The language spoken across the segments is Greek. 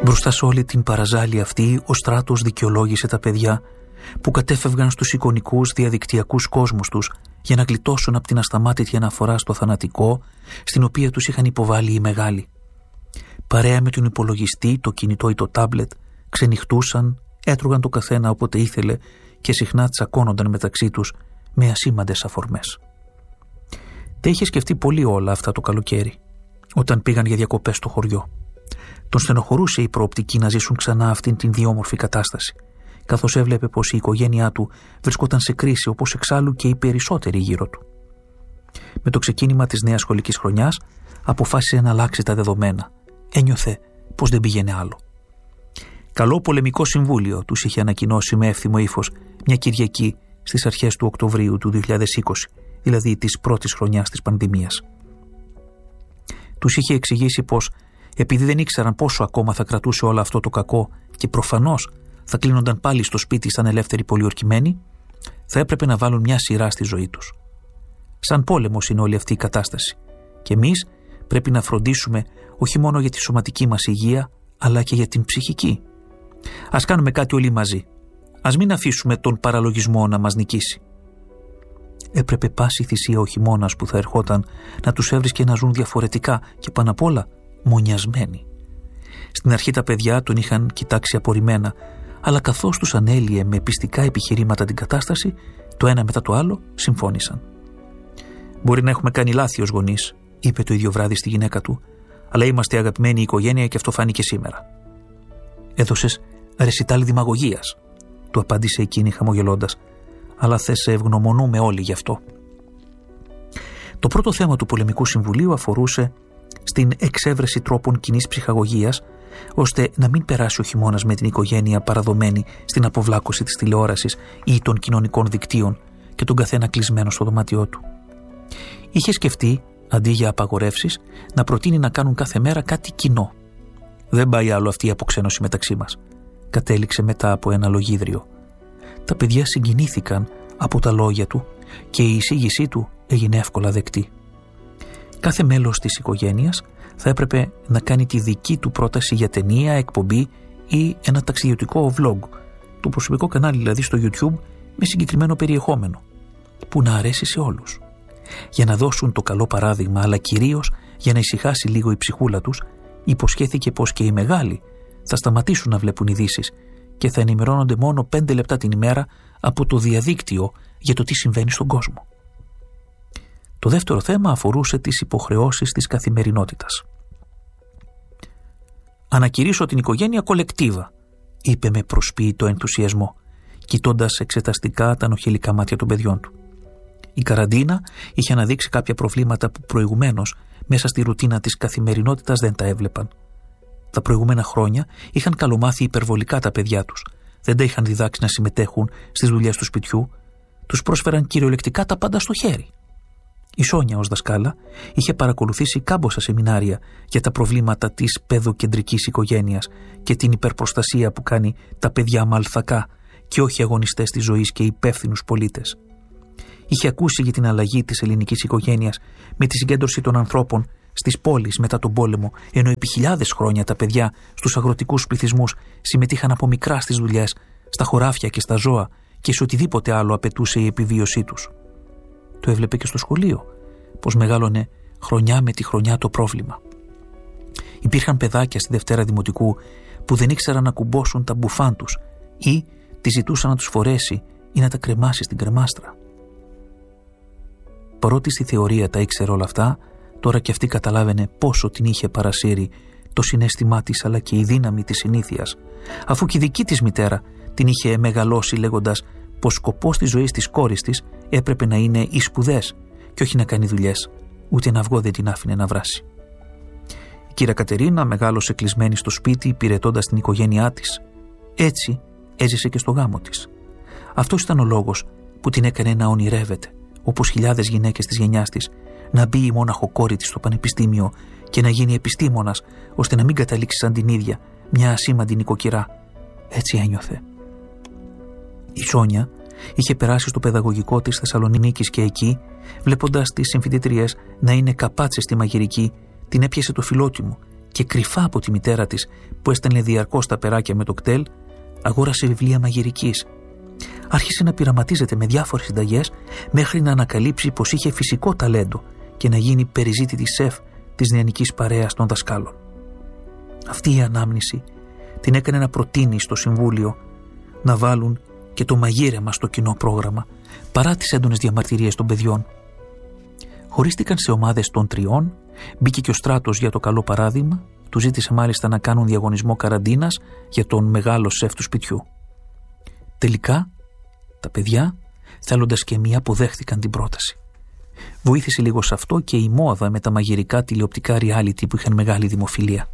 Μπροστά σε όλη την παραζάλη αυτή, ο στράτος δικαιολόγησε τα παιδιά που κατέφευγαν στους εικονικούς διαδικτυακούς κόσμους τους για να γλιτώσουν από την ασταμάτητη αναφορά στο θανατικό, στην οποία τους είχαν υποβάλει οι μεγάλοι. Παρέα με τον υπολογιστή, το κινητό ή το τάμπλετ, ξενυχτούσαν, έτρωγαν το καθένα όποτε ήθελε και συχνά τσακώνονταν μεταξύ τους με ασήμαντες αφορμές. Τα είχε σκεφτεί πολύ όλα αυτά το καλοκαίρι, όταν πήγαν για διακοπές στο χωριό. Τον στενοχωρούσε η προοπτική να ζήσουν ξανά αυτήν την διόμορφη κατάσταση, καθώς έβλεπε πως η οικογένειά του βρισκόταν σε κρίση, όπως εξάλλου και οι περισσότεροι γύρω του. Με το ξεκίνημα της νέας σχολικής χρονιάς, αποφάσισε να αλλάξει τα δεδομένα. Ένιωθε πως δεν πήγαινε άλλο. Καλό πολεμικό συμβούλιο, τους είχε ανακοινώσει με εύθυμο ύφος μια Κυριακή στις αρχές του Οκτωβρίου του 2020, δηλαδή της πρώτης χρονιάς της πανδημίας. Τους είχε εξηγήσει πως επειδή δεν ήξεραν πόσο ακόμα θα κρατούσε όλο αυτό το κακό και προφανώς θα κλείνονταν πάλι στο σπίτι σαν ελεύθεροι πολιορκημένοι, θα έπρεπε να βάλουν μια σειρά στη ζωή τους. Σαν πόλεμος είναι όλη αυτή η κατάσταση και εμείς πρέπει να φροντίσουμε όχι μόνο για τη σωματική μας υγεία, αλλά και για την ψυχική. Ας κάνουμε κάτι όλοι μαζί. Ας μην αφήσουμε τον παραλογισμό να μας νικήσει. Έπρεπε πάση θυσία ο χειμώνας που θα ερχόταν να τους έβρισκε να ζουν διαφορετικά και πάνω απ' όλα μονιασμένοι. Στην αρχή τα παιδιά τον είχαν κοιτάξει απορριμμένα, αλλά καθώς τους ανέλυε με πιστικά επιχειρήματα την κατάσταση, το ένα μετά το άλλο συμφώνησαν. «Μπορεί να έχουμε κάνει λάθη ως γονείς», είπε το ίδιο βράδυ στη γυναίκα του, «αλλά είμαστε αγαπημένη οικογένεια και αυτό φάνηκε σήμερα». «Έδωσες ρεσιτάλ δημαγωγίας», του απάντησε εκείνη χαμογελώντας, «αλλά θες σε ευγνωμονούμε όλοι γι' αυτό». Το πρώτο θέμα του πολεμικού συμβουλίου αφορούσε στην εξέβρεση τρόπων κοινής ψυχαγωγίας, ώστε να μην περάσει ο χειμώνας με την οικογένεια παραδομένη στην αποβλάκωση της τηλεόρασης ή των κοινωνικών δικτύων και τον καθένα κλεισμένο στο δωμάτιό του. Είχε σκεφτεί, αντί για απαγορεύσεις, να προτείνει να κάνουν κάθε μέρα κάτι κοινό. «Δεν πάει άλλο αυτή η αποξένωση μεταξύ μας», κατέληξε μετά από ένα λογίδριο. Τα παιδιά συγκινήθηκαν από τα λόγια του και η εισήγησή του έγινε εύκολα δεκτή. Κάθε μέλος της οικογένειας θα έπρεπε να κάνει τη δική του πρόταση για ταινία, εκπομπή ή ένα ταξιδιωτικό vlog, το προσωπικό κανάλι δηλαδή στο YouTube με συγκεκριμένο περιεχόμενο, που να αρέσει σε όλους. Για να δώσουν το καλό παράδειγμα, αλλά κυρίως για να ησυχάσει λίγο η ψυχούλα τους, υποσχέθηκε πως και οι μεγάλοι θα σταματήσουν να βλέπουν ειδήσεις και θα ενημερώνονται μόνο 5 λεπτά την ημέρα από το διαδίκτυο για το τι συμβαίνει στον κόσμο. Το δεύτερο θέμα αφορούσε τις υποχρεώσεις της καθημερινότητας. «Ανακηρύσω την οικογένεια κολεκτίβα», είπε με προσποιητό ενθουσιασμό, κοιτώντας εξεταστικά τα νοχελικά μάτια των παιδιών του. Η καραντίνα είχε αναδείξει κάποια προβλήματα που προηγουμένως μέσα στη ρουτίνα της καθημερινότητας δεν τα έβλεπαν. Τα προηγούμενα χρόνια είχαν καλομάθει υπερβολικά τα παιδιά τους, δεν τα είχαν διδάξει να συμμετέχουν στις δουλειές του σπιτιού, τους πρόσφεραν κυριολεκτικά τα πάντα στο χέρι. Η Σόνια ως δασκάλα είχε παρακολουθήσει κάμποσα σεμινάρια για τα προβλήματα της παιδοκεντρικής οικογένειας και την υπερπροστασία που κάνει τα παιδιά μαλθακά και όχι αγωνιστές της ζωής και υπεύθυνους πολίτες. Είχε ακούσει για την αλλαγή της ελληνικής οικογένειας με τη συγκέντρωση των ανθρώπων στις πόλεις μετά τον πόλεμο, ενώ επί χιλιάδες χρόνια τα παιδιά στους αγροτικούς πληθυσμούς συμμετείχαν από μικρά στις δουλειές, στα χωράφια και στα ζώα και σε οτιδήποτε άλλο απαιτούσε η επιβίωσή τους. Το έβλεπε και στο σχολείο, πως μεγάλωνε χρονιά με τη χρονιά το πρόβλημα. Υπήρχαν παιδάκια στη Δευτέρα Δημοτικού που δεν ήξεραν να κουμπώσουν τα μπουφάν τους ή τη ζητούσαν να τους φορέσει ή να τα κρεμάσει στην κρεμάστρα. Παρότι στη θεωρία τα ήξερε όλα αυτά, τώρα κι αυτή καταλάβαινε πόσο την είχε παρασύρει το συναίσθημά της αλλά και η δύναμη της συνήθειας, αφού και η δική της μητέρα την είχε μεγαλώσει λέγοντας πως σκοπός της ζωής της κόρης της έπρεπε να είναι οι σπουδές και όχι να κάνει δουλειές, ούτε ένα αυγό δεν την άφηνε να βράσει. Η κυρία Κατερίνα μεγάλωσε κλεισμένη στο σπίτι υπηρετώντας την οικογένειά της. Έτσι έζησε και στο γάμο της. Αυτός ήταν ο λόγος που την έκανε να ονειρεύεται, όπως χιλιάδες γυναίκες της γενιάς της, να μπει η μόναχο κόρη της στο πανεπιστήμιο και να γίνει επιστήμονας, ώστε να μην καταλήξει σαν την ίδια μια ασήμαντη νοικοκυρά. Έτσι ένιωθε. Η Σόνια είχε περάσει στο παιδαγωγικό της Θεσσαλονίκης και εκεί, βλέποντας τις συμφοιτήτριες να είναι καπάτσες στη μαγειρική, την έπιασε το φιλότιμο και κρυφά από τη μητέρα της που έστελνε διαρκώς τα περάκια με το κτέλ, αγόρασε βιβλία μαγειρικής. Άρχισε να πειραματίζεται με διάφορες συνταγές μέχρι να ανακαλύψει πως είχε φυσικό ταλέντο και να γίνει περιζήτητη σεφ της νεανικής παρέας των δασκάλων. Αυτή η ανάμνηση την έκανε να προτείνει στο Συμβούλιο να βάλουν και το μαγείρεμα στο κοινό πρόγραμμα, παρά τις έντονες διαμαρτυρίες των παιδιών. Χωρίστηκαν σε ομάδες των 3, μπήκε και ο Στράτος για το καλό παράδειγμα, του ζήτησε μάλιστα να κάνουν διαγωνισμό καραντίνας για τον μεγάλο σεφ του σπιτιού. Τελικά, τα παιδιά, θέλοντας και μία, αποδέχτηκαν την πρόταση. Βοήθησε λίγο σε αυτό και η μόδα με τα μαγειρικά τηλεοπτικά reality που είχαν μεγάλη δημοφιλία.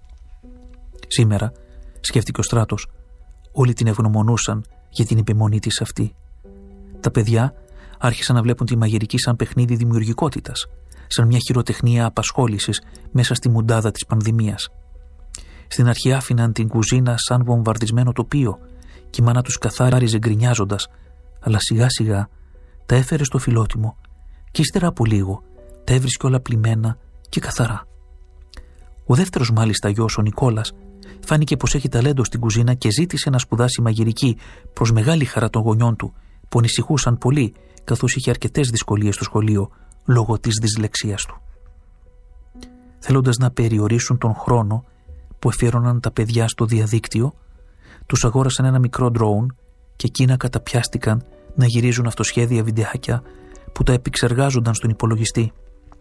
Σήμερα, σκέφτηκε ο Στράτος, όλοι την ευγνωμονούσαν για την επιμονή της αυτή. Τα παιδιά άρχισαν να βλέπουν τη μαγειρική σαν παιχνίδι δημιουργικότητας, σαν μια χειροτεχνία απασχόλησης μέσα στη μουντάδα της πανδημίας. Στην αρχή άφηναν την κουζίνα σαν βομβαρδισμένο τοπίο και η μάνα τους καθάριζε γκρινιάζοντας, αλλά σιγά σιγά τα έφερε στο φιλότιμο και ύστερα από λίγο τα έβρισκε όλα πλημμένα και καθαρά. Ο δεύτερος μάλιστα γιος, ο Νικόλας, φάνηκε πως έχει ταλέντο στην κουζίνα και ζήτησε να σπουδάσει μαγειρική προς μεγάλη χαρά των γονιών του, που ανησυχούσαν πολύ καθώς είχε αρκετές δυσκολίες στο σχολείο λόγω της δυσλεξίας του. Θέλοντας να περιορίσουν τον χρόνο που αφιέρωναν τα παιδιά στο διαδίκτυο, τους αγόρασαν ένα μικρό ντρόουν και εκείνα καταπιάστηκαν να γυρίζουν αυτοσχέδια βιντεάκια που τα επεξεργάζονταν στον υπολογιστή.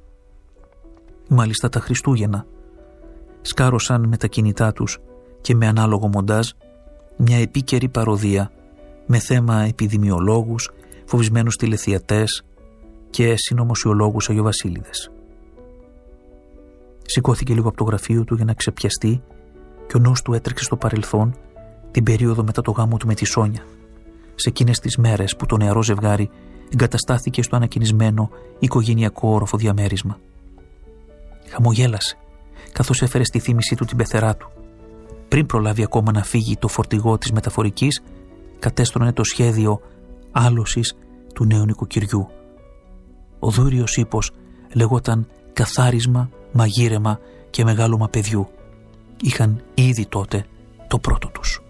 Μάλιστα τα Χριστούγεννα σκάρωσαν με τα κινητά τους και με ανάλογο μοντάζ μια επίκαιρη παροδία με θέμα επιδημιολόγους, φοβισμένους τηλεθεατές και συνωμοσιολόγους Αγιοβασίλειδες. Σηκώθηκε λίγο από το γραφείο του για να ξεπιαστεί και ο νους του έτρεξε στο παρελθόν, την περίοδο μετά το γάμο του με τη Σόνια, σε εκείνες τις μέρες που το νεαρό ζευγάρι εγκαταστάθηκε στο ανακοινισμένο οικογενειακό όροφο διαμέρισμα. Χαμογέλασε καθώς έφερε στη θύμησή του την πεθερά του. Πριν προλάβει ακόμα να φύγει το φορτηγό της μεταφορικής, κατέστρωνε το σχέδιο άλωσης του νέου νοικοκυριού. Ο δούριος ύπος λεγόταν καθάρισμα, μαγείρεμα και μεγάλωμα παιδιού. Είχαν ήδη τότε το πρώτο τους.